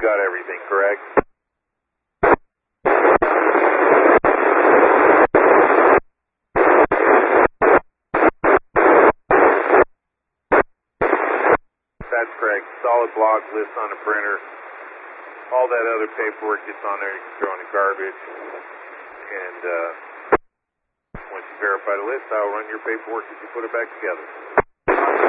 got everything, correct? That's correct. Solid block, list on the printer. All that other paperwork gets on there, you can throw in the garbage. And once you verify the list, I'll run your paperwork as you put it back together.